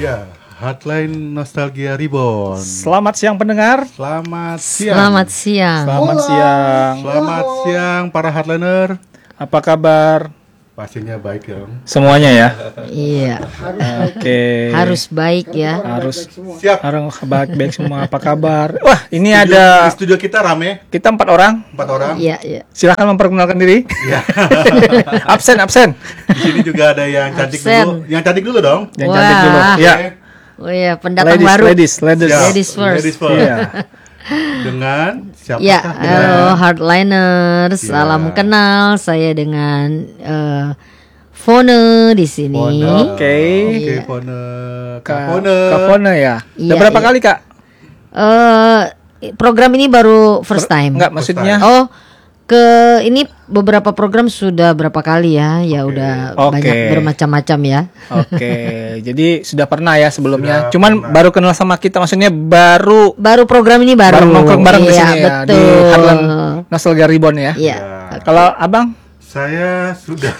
Ya, Hotline Nostalgia Reborn. Selamat siang pendengar. Selamat siang. Selamat siang. Selamat siang. Selamat siang para Hotlaner. Apa kabar? Pastinya baik ya. Semuanya ya. Iya. Oke. Harus baik ya. Harus Siap. harus baik semua. Apa kabar? Wah, ini Di ada studio kita rame, kita 4 orang. 4 orang. Iya, iya. Silahkan memperkenalkan diri. Iya. absen. Di sini juga ada yang cantik Absen. dulu. Yang cantik dulu dong. Yang Wah. cantik dulu. Ya. Oke. Oh iya, pendatang Ladies, baru. ladies. Siap. Ladies first. Ladies first. Iya. Dengan siapa? Ya, halo Hardliners. Ya. Salam kenal. Saya dengan Fone di sini. Fone. Oke. Oke, Iya. Fone. Kak Fone. Fone ya. Iya, Udah berapa iya. kali, Kak? Program ini baru first time. Enggak, maksudnya. Oh, ini beberapa program sudah berapa kali ya? Ya udah Oke. banyak bermacam-macam ya. Oke. Jadi sudah pernah ya sebelumnya. Sudah Cuman pernah. baru kenal sama kita, maksudnya baru Baru program ini baru. nongkrong bareng di Iya, sini ya di betul. Heartland Nostalgia Reborn ya. Iya. Kalau Abang? Saya sudah.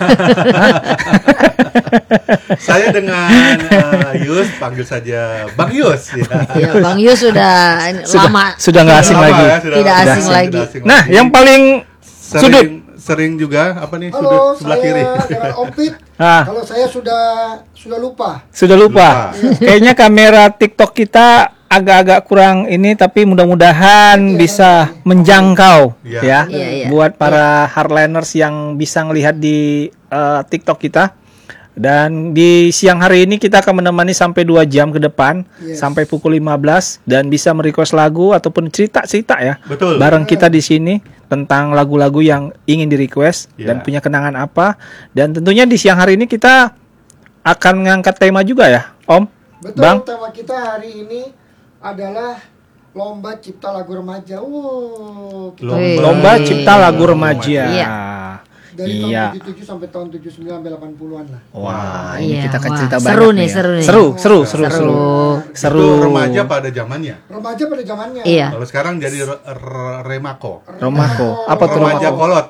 Saya dengan Yus, panggil saja Bang Yus ya. Ya, Bang Yus sudah lama. Sudah nggak asing Sudah lagi. lama ya, sudah Tidak lama. asing Sudah lagi. asing Nah, lagi. yang paling sudut. sering juga apa nih Halo, sebelah saya kiri. dengan Om Pit. Ah, Kalau saya sudah lupa. sudah lupa. Kayaknya kamera TikTok kita agak-agak kurang ini, tapi mudah-mudahan bisa menjangkau Iya. ya. Iya, iya. Buat para hardliners yang bisa ngelihat di TikTok kita. Dan di siang hari ini kita akan menemani sampai 2 jam ke depan, Yes. sampai pukul 15, dan bisa merequest lagu ataupun cerita-cerita ya. Betul. Bareng kita di sini tentang lagu-lagu yang ingin di-request Iya. dan punya kenangan apa. Dan tentunya di siang hari ini kita akan mengangkat tema juga ya, Om. Betul, Bang. tema kita hari ini adalah Lomba Cipta Lagu Remaja. Lomba Cipta Lagu Remaja. Iya. Dari Iya. tahun 77 sampai tahun 79 sampai 80-an lah. Wah, ini Iya, kita akan wah, cerita seru banyak nih, ya. seru nih. Seru. Itu remaja pada zamannya. Remaja pada zamannya. Iya. Kalau sekarang jadi remako. Romako. Apa tuh Remaja Romako? kolot.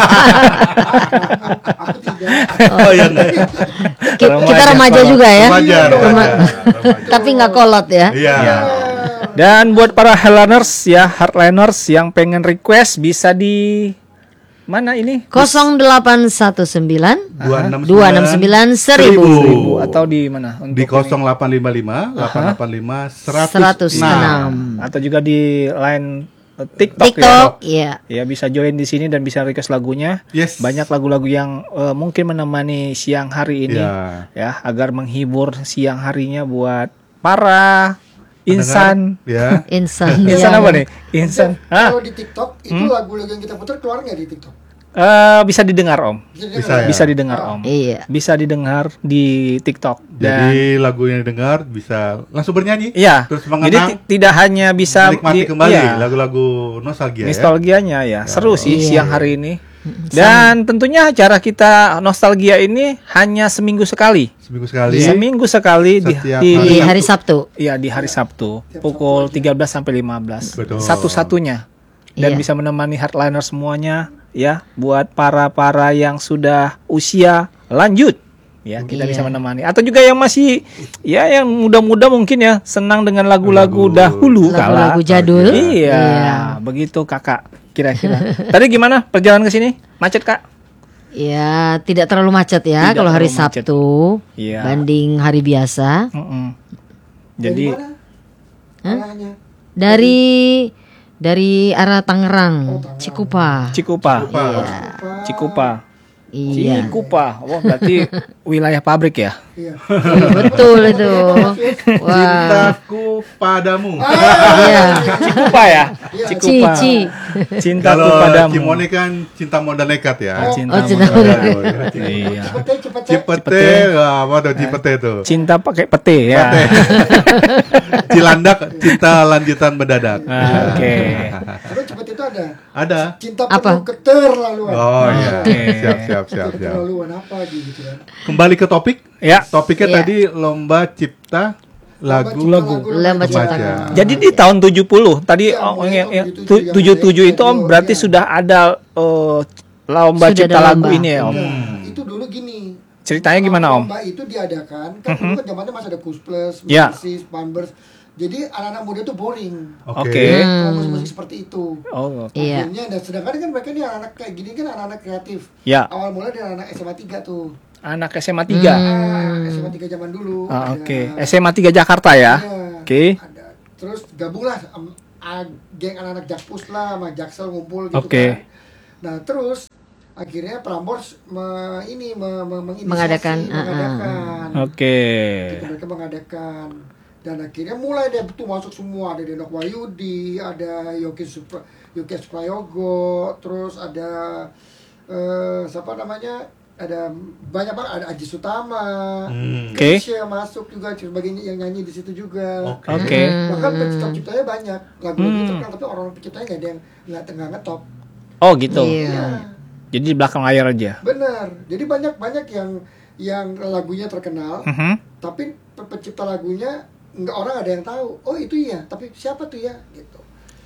Aku tidak. Oh iya. Kita remaja juga ya. Remaja. Rema- Tapi nggak kolot ya. Iya. Dan buat para hardliners yang pengen request bisa di mana ini? 0819 269 1000 Atau di mana? Di 0855 885 106. 106. Atau juga di line TikTok, TikTok, ya. iya. Ya bisa join di sini dan bisa request lagunya. Yes. Banyak lagu-lagu yang mungkin menemani siang hari ini Iya. ya, agar menghibur siang harinya buat para insan. Ya. Insan. Insan ya. apa nih? Insan. Hah? Kalau di TikTok itu lagu-lagu yang kita putar keluar nggak di TikTok? Bisa didengar Om. Bisa ya? Bisa didengar Om. Iya. Bisa didengar di TikTok. Jadi lagu yang didengar bisa langsung bernyanyi. Iya. Terus Jadi mengenang, tidak hanya bisa menikmati kembali iya, lagu-lagu nostalgia ya. nostalgianya ya. Seru sih Iya. siang hari ini. Dan tentunya acara kita nostalgia ini hanya seminggu sekali. Seminggu sekali. Seminggu sekali Setiap Di hari Sabtu. Iya, di hari Sabtu pukul 13 sampai 15. Betul. Satu-satunya. Dan Iya. bisa menemani hardliner semuanya ya, buat para yang sudah usia lanjut ya, kita Iya. bisa menemani, atau juga yang masih ya yang muda-muda mungkin ya senang dengan lagu-lagu dahulu kala. Lagu-lagu jadul. Iya, begitu Kakak kira-kira. Tadi gimana perjalanan ke sini? Macet, Kak? Ya, tidak terlalu macet ya Tidak kalau hari terlalu macet. Sabtu Iya. banding hari biasa. Mm-mm. Dari Jadi mana? Arahnya. Dari arah Tangerang, Tangerang. Cikupa. Cikupa. Cikupa. Iya. Cikupa. Wah, berarti wilayah pabrik ya? Iya. Iya, betul itu. Wah. Cintaku padamu. Iya. Cikupa ya? Cikupa. Cici. Cintaku Kalau padamu. Cimone kan cinta modal nekat ya. Cinta cinta modal. modal. Iya. Cepet. Cipete, apa tuh Cipete tuh? Cinta pakai pete ya. Cilandak, cinta lanjutan mendadak. Oke. Terus cepet itu Ada. cinta Apa? penuh keterlaluan. Oh iya. Oke. Siap. Keterlaluan apa gitu kan? Kembali ke topik. Ya. Topiknya Iya. tadi lomba cipta lagu. Lomba cipta. Remaja. Jadi di tahun 70 tadi Iya, mulai tahun 77 itu Om iya. berarti sudah ada lomba Sudah cipta ada lagu lomba. ini ya Om. Nah, itu dulu gini, Ceritanya gimana Om? Lomba itu diadakan kan dulu kan zamannya masih ada Kus Plus, Ya. Persis, Pampers. Jadi anak-anak muda tuh boring. Oke. Kalau musik-musik seperti itu. Oh, Iya. Akhirnya dan sedangkan kan mereka nih anak-anak kayak gini kan anak-anak kreatif. Ya. Awal mulai dari anak SMA 3 tuh. anak SMA 3. SMA 3 zaman dulu. Ah, ada- Oke. SMA 3 Jakarta ya. Iya, Oke. ada. Terus gabunglah geng anak-anak Jakpus lah sama Jaksel ngumpul gitu Oke. kan. Nah, terus akhirnya Prambors menginisiasi, Mengadakan, mengadakan. Oke. Gitu, mereka mengadakan. Dan akhirnya mulai deh tuh masuk semua, ada Denok Wahyudi, ada Yogi Prayogo, terus ada siapa namanya? Ada banyak banget, ada Aji Sutama, Oke. Krisya masuk juga sebagai yang nyanyi di situ juga. Oke. Bahkan pencipta-ciptanya banyak, lagu-lagu terkenal tapi orang penciptanya nggak ada yang nggak ngetop. Oh gitu. Iya. Jadi di belakang layar aja. Benar. Jadi banyak yang lagunya terkenal, Mhm. tapi pencipta lagunya nggak orang ada yang tahu. Oh itu iya, tapi siapa tuh ya? Gitu.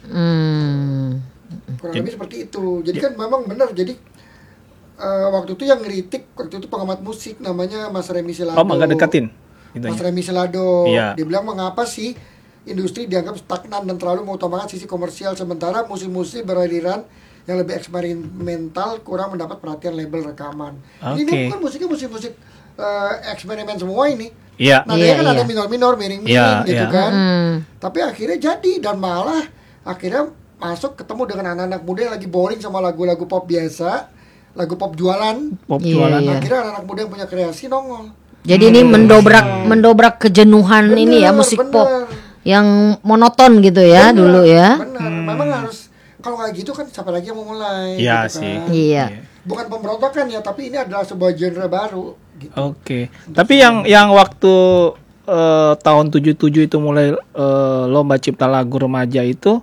Kurang lebih seperti itu. Jadi kan memang benar. Jadi waktu itu yang ngeritik waktu itu pengamat musik namanya Mas Remi Silado. Om agak deketin. Mas Gitunya. Remi Silado. Iya. Dia bilang mengapa sih industri dianggap stagnan dan terlalu mengutamakan sisi komersial sementara musik-musik beraliran yang lebih eksperimental kurang mendapat perhatian label rekaman. Oke. Ini kan musiknya musik-musik eksperimen semua ini. Iya. Nadanya Iya, kan iya. ada minor-minor, miring-miring Iya, gitu iya. kan. Tapi akhirnya jadi dan malah akhirnya masuk ketemu dengan anak-anak muda yang lagi boring sama lagu-lagu pop biasa, lagu pop jualan. Pop Iya, jualan. iya. Akhirnya anak-anak muda yang punya kreasi nongol. Jadi ini mendobrak kejenuhan ini ya Bener, musik bener. pop yang monoton gitu ya Bener, dulu ya. Benar, memang harus kalau kayak gitu kan siapa lagi yang mau mulai? Iya gitu sih. kan. Iya. Bukan pemberontakan ya, tapi ini adalah sebuah genre baru. Gitu. Oke. Tapi yang waktu tahun 77 itu mulai lomba cipta lagu remaja itu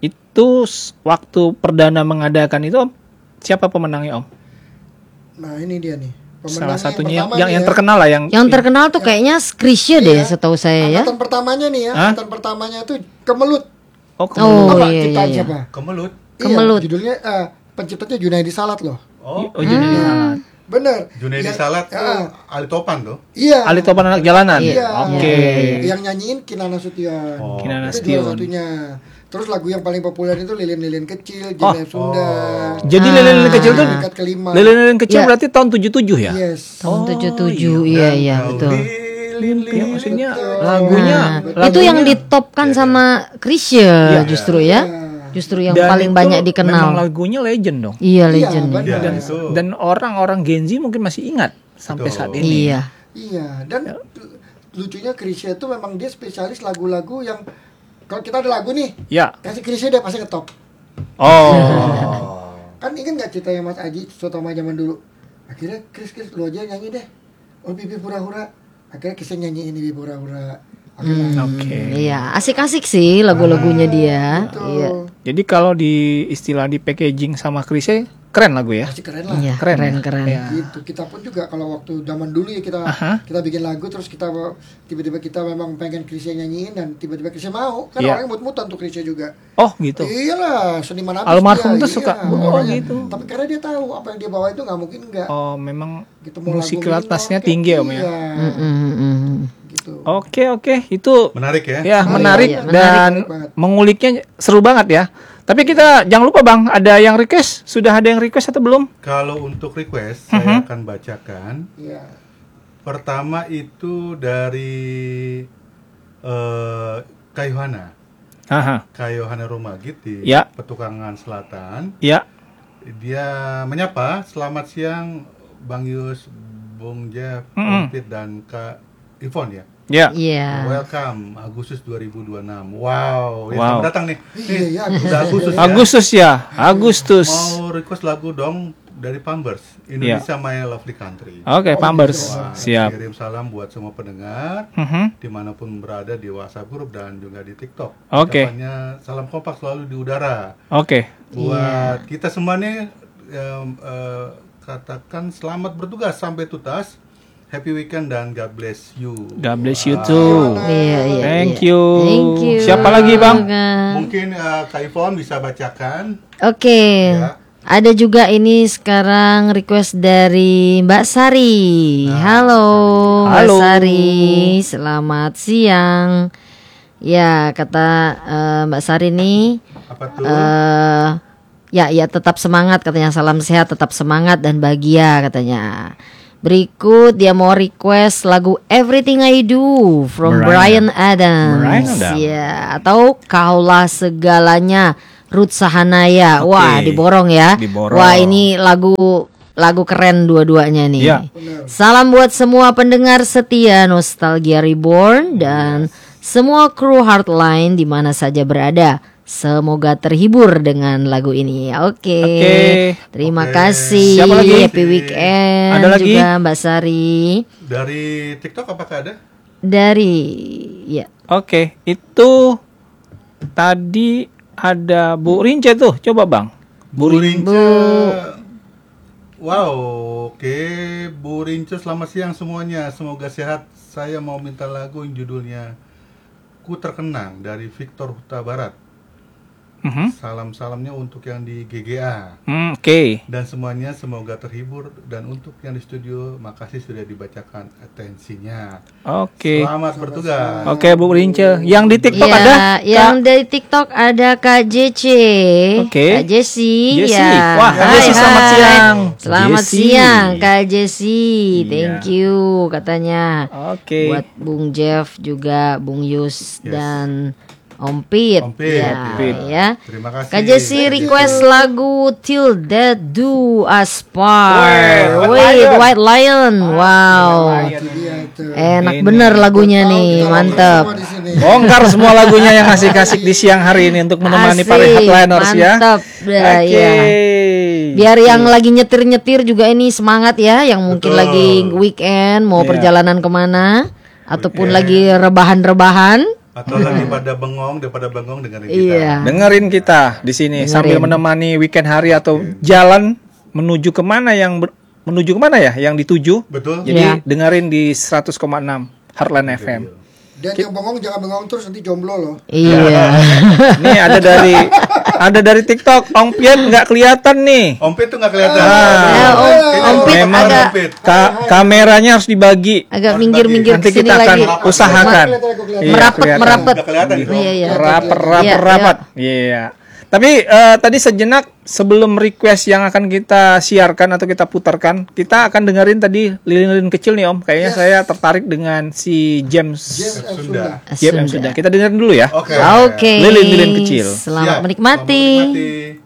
waktu perdana mengadakan itu Om, siapa pemenangnya Om? Nah ini dia nih. Salah Pemenangnya satunya pertama yang nih ya. terkenal lah yang Terkenal tuh kayaknya Krisya deh setahu saya ya. Angkatan pertamanya nih ya, Hah? angkatan pertamanya tuh Kemelut. Oh, Oh, Apa iya, ciptaan iya. siapa? Kemelut. Kemelut. Iya, judulnya penciptanya Junaidi Salat loh. Oh, Junaidi Salat. Bener. Junaidi Yang- Salat ya, tuh Ali Topan tuh. Iya. Ali Topan anak jalanan. Iya. Oke. Yang nyanyiin Kinana Nasution. Oh. Kinana Itu juara Nasution. satunya. Terus lagu yang paling populer itu Lilin-lilin kecil, Jenderal Sunda. Jadi lilin kecil tuh Tingkat kelima. lilin kecil Ya. berarti tahun 77 ya? Yes. Tahun 77 iya Kau betul. Ya, maksudnya Betul. lagunya Itu yang ditopkan sama Krisya justru ya. Justru yang dan paling itu banyak Memang dikenal. lagunya legend dong. Iya Iya, legend. benar. Ya, Dan, itu. dan orang-orang Gen Z mungkin masih ingat sampai Betul. saat ini. Iya. Iya, dan lucunya Krisya itu memang dia spesialis lagu-lagu yang kalau kita ada lagu nih, Ya. kasih Krisya dia pasti ngetop. Oh. Kan ingat nggak ceritanya Mas Aji Sutama zaman dulu? Akhirnya Kris lu aja nyanyi deh. Oh Bibi Pura-Hura. Akhirnya Krisya nyanyiin Bibi Pura-Hura. Akhirnya Oke. Iya, asik-asik sih lagu-lagunya dia. gitu. Iya. Jadi kalau di istilah di packaging sama Krisye keren lagu ya. Pasti keren lah. Iya, Keren ya? keren. Iya. Gitu. Kita pun juga kalau waktu zaman dulu ya kita bikin lagu terus kita tiba-tiba kita memang pengen Krisya nyanyiin dan tiba-tiba Krisya mau. Kan Iya. orangnya mut-mutan tuh Krisya juga. Oh gitu. Iyalah, seniman abis Almarhum dia, tuh suka, oh, orangnya. gitu. Tapi karena dia tahu apa yang dia bawa itu nggak mungkin enggak. Oh memang Gitu, mau lagu musikalitasnya minor, tinggi kayak Om ya. iya, gitu. Oke itu Menarik ya. ya menarik iya, dan menarik banget. menguliknya seru banget ya. Tapi kita jangan lupa Bang, ada yang request? Sudah ada yang request atau belum? Kalau untuk request saya akan bacakan. Iya. Pertama itu dari Kayuhana. Aha. Kayuhana Rumagit di Ya. Petukangan Selatan. Ya. Dia menyapa, selamat siang Bang Yus, Bung Jeff, Kompit dan Kak Ivon ya. Ya. Iya. Welcome Agustus 2026. Wow, Wow. selamat datang nih. Iya, Udah Agustus ya. Agustus ya. Agustus. Mau request lagu dong dari Pampers, Indonesia My Lovely Country. Oke, Pampers. Wah, Siap. Kirim salam buat semua pendengar dimanapun berada di WhatsApp grup dan juga di TikTok. Oke. Ucapannya salam kompak selalu di udara. Oke. Buat kita semua nih katakan selamat bertugas sampai tuntas. Happy weekend dan God bless you. God bless you too. Iya. Thank you. Thank you. Siapa lagi Bang? Mungkin Kak Ivon bisa bacakan. Oke. Ya. Ada juga ini sekarang request dari Mbak Sari. Halo, Mbak Halo. Sari, selamat siang. Ya, kata Mbak Sari nih, Apa tuh? ya tetap semangat katanya, salam sehat, tetap semangat dan bahagia katanya. Berikut dia mau request lagu Everything I Do from Bryan Adams. Bryan Adams. Ya, atau Kaulah Segalanya Ruth Sahanaya. Oke. Wah, diborong ya. Diborong. Wah, ini lagu keren dua-duanya nih. Iya. Salam buat semua pendengar setia Nostalgia Reborn dan semua kru Heartline di mana saja berada. Semoga terhibur dengan lagu ini. Oke. Terima Oke. kasih. Siapa lagi? Happy weekend. Ada lagi? juga Mbak Sari. Dari TikTok apakah ada? Dari ya. Oke, itu tadi ada Bu Rince tuh. Coba Bang. Bu Rince. Wow, oke. Bu Rince, selamat siang semuanya. Semoga sehat. Saya mau minta lagu yang judulnya Ku Terkenang dari Victor Huta Barat. Salam-salamnya untuk yang di GGA. Oke. Dan semuanya semoga terhibur. Dan untuk yang di studio, makasih sudah dibacakan atensinya. Oke. Selamat bertugas. Oke, Bu Rince. Yang di TikTok Ya, ada? yang dari TikTok ada Kak JC. Oke. Kak Jessy. Jessy. Ya. Wah, Kak Hai, Jessy, selamat hai. siang. Selamat Jessy. siang Kak Jessy. Iya. Thank you katanya. Oke. Buat Bung Jeff juga, Bung Yus Yes. dan Om Pit. Om Pit, Ya, Pit. ya. Terima kasih. Kak Jessy request lagu Till Death Do Us Weh, Part. White Wait, Lion. White Lion. Wow. Itu dia itu. Enak Ini. bener lagunya Tahu nih, kita mantap. semua di sini. Bongkar semua lagunya yang asik-asik di siang hari ini untuk menemani para Asik, headliners ya. mantap. Dah, Oke. ya. Biar yang lagi nyetir-nyetir juga ini semangat ya, yang mungkin Betul. lagi weekend mau Iya. perjalanan kemana, ataupun lagi rebahan-rebahan. Atau lagi pada bengong, daripada bengong dengerin kita. Iya. Dengerin kita di sini sambil menemani weekend hari atau jalan menuju kemana menuju kemana ya yang dituju. Betul? Jadi Iya. dengerin di 100,6 Heartland FM. Dan yang bengong jangan bengong terus nanti jomblo loh. Iya. Nih ada dari TikTok. Ong Piet nggak kelihatan nih. Om Pit tuh nggak kelihatan. Om Pit Memang agak- Pit. Kameranya harus dibagi. Agak minggir-minggir Nanti ke sini kita akan lagi. usahakan. Iya, Merapat, kelihatan. merapat. Nggak kelihatan itu. Iya, iya. Rapat. Iya, Iya. Tapi tadi sejenak sebelum request yang akan kita siarkan atau kita putarkan, kita akan dengerin tadi lilin-lilin kecil nih Om. Kayaknya saya tertarik dengan si James Sunda. James M. Sudah. Kita dengerin dulu ya. Oke. Oke. Lilin-lilin kecil. Selamat Siap. menikmati. Selamat menikmati.